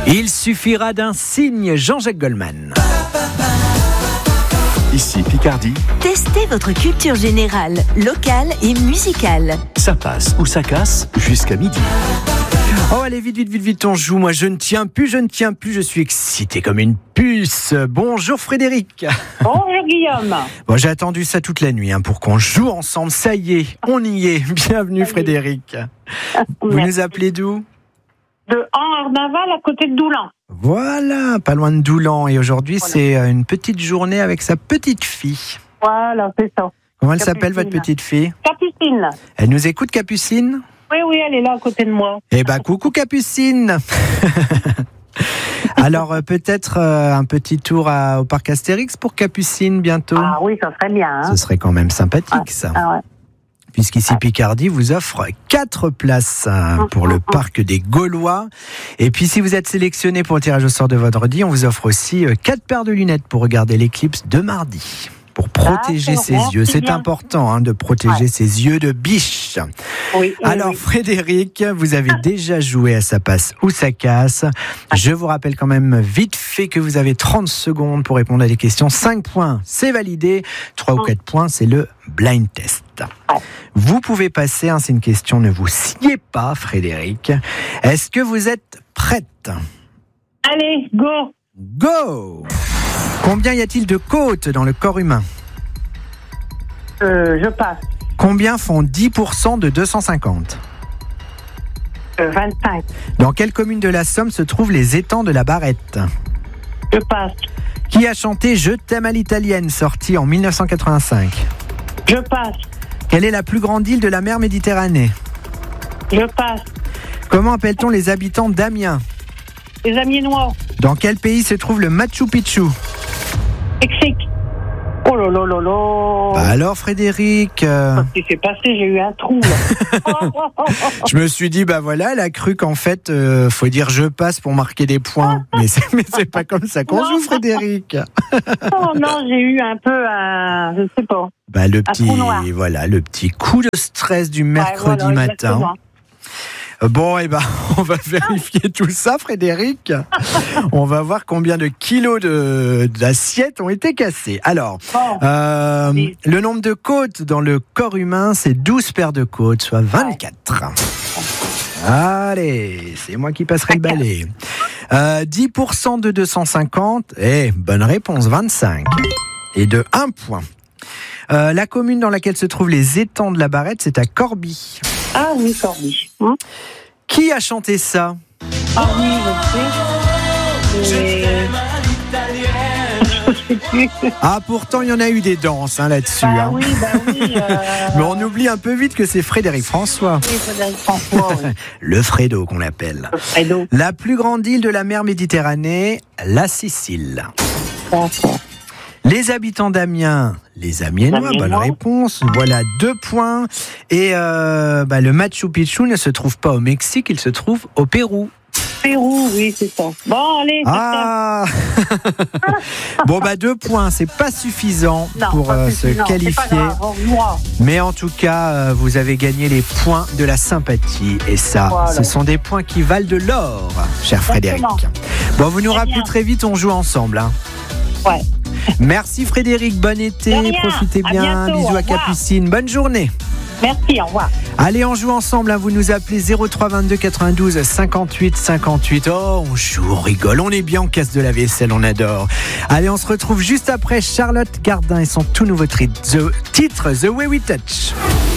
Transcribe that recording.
Il suffira d'un signe, Jean-Jacques Goldman. Ici Picardie, Testez votre culture générale, locale et musicale. ça passe ou ça casse jusqu'à midi. Oh allez, vite, on joue. Moi je ne tiens plus, je suis excité comme une puce. Bonjour Frédéric. Bonjour Guillaume. Bon, j'ai attendu ça toute la nuit pour qu'on joue ensemble. Ça y est, on y est. Bienvenue Frédéric. Vous nous appelez d'où ? De Arnaval à côté de Doulan. Voilà, pas loin de Doulan. Et aujourd'hui c'est une petite journée avec sa petite fille. Voilà, c'est ça. Comment elle Capucine. s'appelle votre petite fille ? Capucine. Elle nous écoute, Capucine ? Oui, elle est là à côté de moi. Eh ben, coucou Capucine. Alors, peut-être un petit tour au parc Astérix pour Capucine bientôt. Ah oui, ça serait bien. Ce serait quand même sympathique, ça. Ah ouais. Puisqu'ici, Picardie vous offre 4 places pour le parc des Gaulois. Et puis, si vous êtes sélectionné pour le tirage au sort de vendredi, on vous offre aussi 4 paires de lunettes pour regarder l'éclipse de mardi. Pour protéger ses yeux. C'est bien. important de protéger ses yeux de biche. Oui. Alors Frédéric, vous avez déjà joué à Ça passe ou ça casse. Je vous rappelle quand même vite fait que vous avez 30 secondes pour répondre à des questions. 5 points, c'est validé. 3 ou 4 points, c'est le blind test. Vous pouvez passer, c'est une question, ne vous sciez pas Frédéric. Est-ce que vous êtes prête ? Allez, go. Go ! Combien y a-t-il de côtes dans le corps humain ? Je passe. Combien font 10% de 250 ? 25. Dans quelle commune de la Somme se trouvent les étangs de la Barrette ? Je passe. Qui a chanté Je t'aime à l'italienne, sorti en 1985 ? Je passe. Quelle est la plus grande île de la mer Méditerranée ? Je passe. Comment appelle-t-on les habitants d'Amiens ? Les Amiénois. Dans quel pays se trouve le Machu Picchu ? Mexique. Oh là là là là. Alors Frédéric, Ce qui s'est passé, j'ai eu un trou là. je me suis dit, voilà, elle a cru qu'en fait, faut dire je passe pour marquer des points. Mais c'est pas comme ça qu'on joue Frédéric. Oh non, j'ai eu un peu je sais pas. Le petit, trou noir. voilà, le petit coup de stress du mercredi Ouais, voilà, matin. exactement. Bon, on va vérifier tout ça, Frédéric. On va voir combien de kilos d'assiettes ont été cassées. Alors, le nombre de côtes dans le corps humain, c'est 12 paires de côtes, soit 24. Allez, c'est moi qui passerai le balai. 10% de 250, bonne réponse, 25. Et de 1 point. La commune dans laquelle se trouvent les étangs de la Barrette, c'est à Corbie. Ah oui, Corby. Qui a chanté ça ? Ah oui, je sais. Je sais plus. Ah, pourtant, il y en a eu des danses là-dessus. Oui. Mais on oublie un peu vite que c'est Frédéric François. Oui, Frédéric François, oui. Le Fredo qu'on l'appelle. Fredo. La plus grande île de la mer Méditerranée, la Sicile. D'accord. Les habitants d'Amiens, les Amiénois, bonne réponse. Voilà 2 points. Et le Machu Picchu ne se trouve pas au Mexique, il se trouve au Pérou. Pérou, oui, c'est ça. Bon, allez. Ah Bon, 2 points, c'est pas suffisant pour se qualifier. C'est pas grave, moi. Mais en tout cas, vous avez gagné les points de la sympathie. Et ça, voilà. Ce sont des points qui valent de l'or, cher Frédéric. Bon, vous nous rappelez très vite, on joue ensemble. Ouais. Merci Frédéric, bon été, profitez bien, bientôt, bisous à revoir. Capucine, bonne journée. Merci, au revoir. Allez, on joue ensemble, vous nous appelez 03 22 92 58 58. Oh, on joue, on rigole, on est bien, on casse de la vaisselle, on adore. Allez, on se retrouve juste après Charlotte Gardin et son tout nouveau titre The Way We Touch.